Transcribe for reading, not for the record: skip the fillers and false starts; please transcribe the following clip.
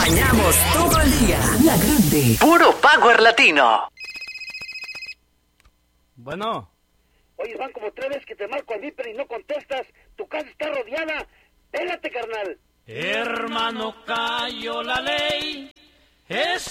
acompañamos todo el día. La Grande. Puro Power Latino. Bueno. Oye, van como 3 veces que te marco al Viper y no contestas. Tu casa está rodeada. Pégate, carnal. Hermano, cayó la ley. Es